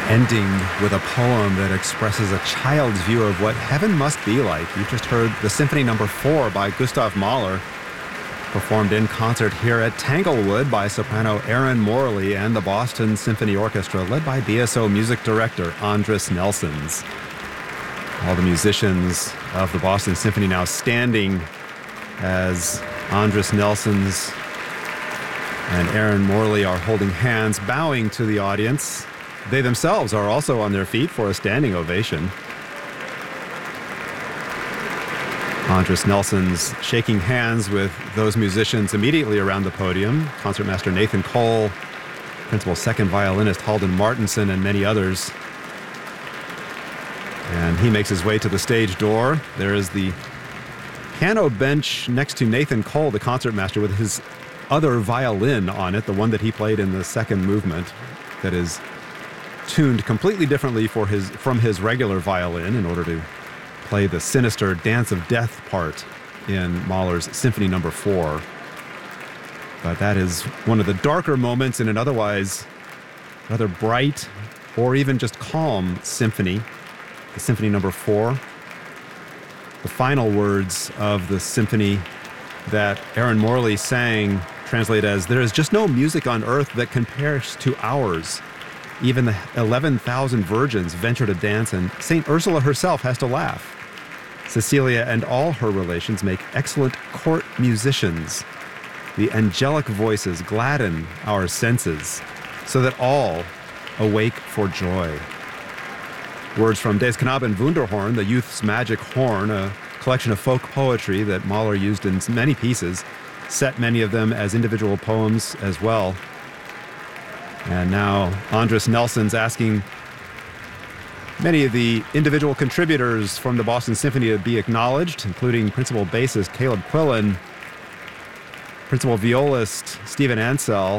Ending with a poem that expresses a child's view of what heaven must be like. You just heard the Symphony No. 4 by Gustav Mahler, performed in concert here at Tanglewood by soprano Erin Morley and the Boston Symphony Orchestra, led by BSO music director Andris Nelsons. All the musicians of the Boston Symphony now standing as Andris Nelsons and Erin Morley are holding hands, bowing to the audience. They themselves are also on their feet for a standing ovation. Andris Nelsons shaking hands with those musicians immediately around the podium. Concertmaster Nathan Cole, principal second violinist Halden Martinson, and many others. And he makes his way to the stage door. There is the piano bench next to Nathan Cole, the concertmaster, with his other violin on it, the one that he played in the second movement, that is tuned completely differently from his regular violin in order to play the sinister Dance of Death part in Mahler's Symphony No. 4. But that is one of the darker moments in an otherwise rather bright or even just calm symphony, the Symphony No. 4. The final words of the symphony that Erin Morley sang translate as, "There is just no music on earth that compares to ours. Even the 11,000 virgins venture to dance, and St. Ursula herself has to laugh. Cecilia and all her relations make excellent court musicians. The angelic voices gladden our senses, so that all awake for joy." Words from Des Knaben Wunderhorn, the youth's magic horn, a collection of folk poetry that Mahler used in many pieces, set many of them as individual poems as well. And now Andris Nelsons asking many of the individual contributors from the Boston Symphony to be acknowledged, including principal bassist Caleb Quillen, principal violist Stephen Ansell,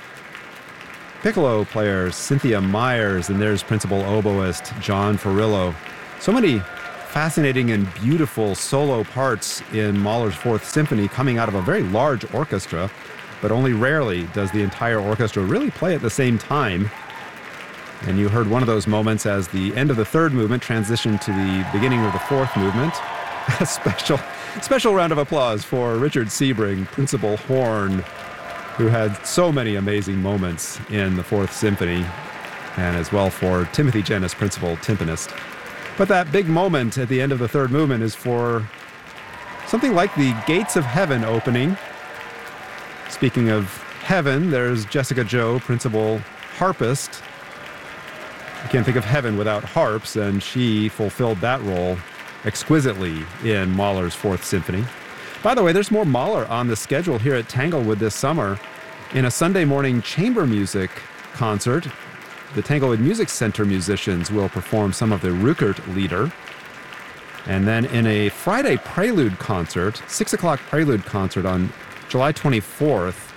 piccolo players Cynthia Myers, and there's principal oboist John Farillo. So many fascinating and beautiful solo parts in Mahler's Fourth Symphony coming out of a very large orchestra, but only rarely does the entire orchestra really play at the same time. And you heard one of those moments as the end of the third movement transitioned to the beginning of the fourth movement. A special round of applause for Richard Sebring, principal horn, who had so many amazing moments in the Fourth Symphony, and as well for Timothy Jennis, principal timpanist. But that big moment at the end of the third movement is for something like the Gates of Heaven opening. Speaking of heaven, there's Jessica Joe, principal harpist. You can't think of heaven without harps, and she fulfilled that role exquisitely in Mahler's Fourth Symphony. By the way, there's more Mahler on the schedule here at Tanglewood this summer. In a Sunday morning chamber music concert, the Tanglewood Music Center musicians will perform some of the Rückert Lieder. And then in a Friday prelude concert, 6 o'clock prelude concert on July 24th,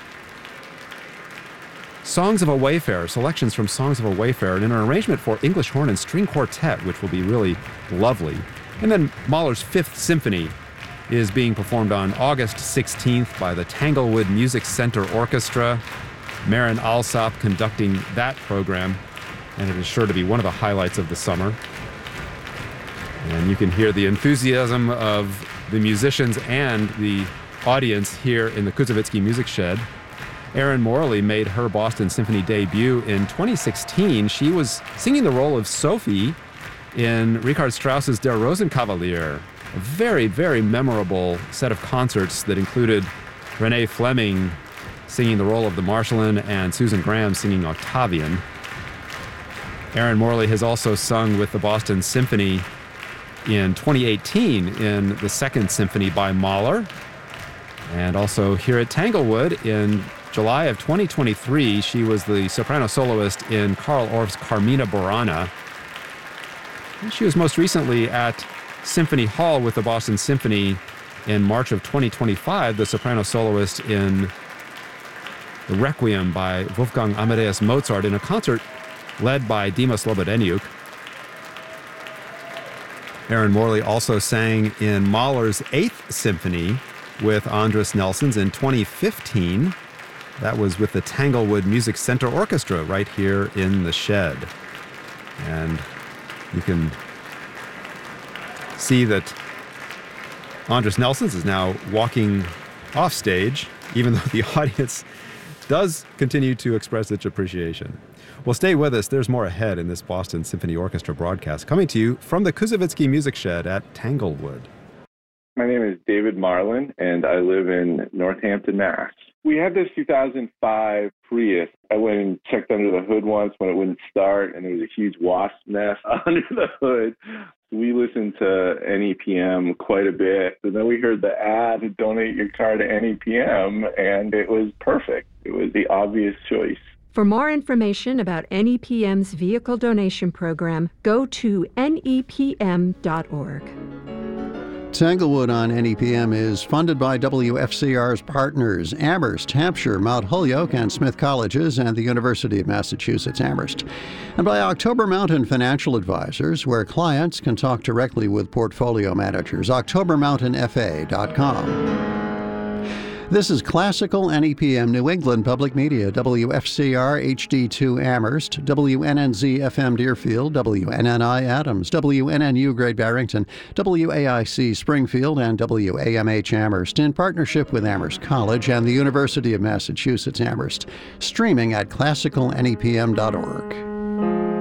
Songs of a Wayfarer, selections from Songs of a Wayfarer, and an arrangement for English horn and string quartet, which will be really lovely. And then Mahler's Fifth Symphony is being performed on August 16th by the Tanglewood Music Center Orchestra. Marin Alsop conducting that program, and it is sure to be one of the highlights of the summer. And you can hear the enthusiasm of the musicians and the audience here in the Kuzovitsky Music Shed. Erin Morley made her Boston Symphony debut in 2016. She was singing the role of Sophie in Richard Strauss's Der Rosenkavalier, a very, very memorable set of concerts that included Renee Fleming singing the role of the Marschallin and Susan Graham singing Octavian. Erin Morley has also sung with the Boston Symphony in 2018 in the Second Symphony by Mahler, and also here at Tanglewood in July of 2023, she was the soprano soloist in Carl Orff's Carmina Burana. And she was most recently at Symphony Hall with the Boston Symphony in March of 2025, the soprano soloist in the Requiem by Wolfgang Amadeus Mozart in a concert led by Dima Slobodeniuk. Erin Morley also sang in Mahler's Eighth Symphony with Andris Nelsons in 2015. That was with the Tanglewood Music Center Orchestra right here in the shed. And you can see that Andris Nelsons is now walking off stage, even though the audience does continue to express its appreciation. Well, stay with us. There's more ahead in this Boston Symphony Orchestra broadcast, coming to you from the Koussevitzky Music Shed at Tanglewood. My name is David Marlin, and I live in Northampton, Mass. We had this 2005 Prius. I went and checked under the hood once when it wouldn't start, and there was a huge wasp nest under the hood. We listened to NEPM quite a bit, and then we heard the ad to donate your car to NEPM, and it was perfect. It was the obvious choice. For more information about NEPM's vehicle donation program, go to nepm.org. Tanglewood on NEPM is funded by WFCR's partners, Amherst, Hampshire, Mount Holyoke, and Smith Colleges, and the University of Massachusetts Amherst. And by October Mountain Financial Advisors, where clients can talk directly with portfolio managers. OctoberMountainFA.com. This is Classical NEPM New England Public Media, WFCR HD2 Amherst, WNNZ FM Deerfield, WNNI Adams, WNNU Great Barrington, WAIC Springfield, and WAMH Amherst in partnership with Amherst College and the University of Massachusetts Amherst. Streaming at classicalnepm.org.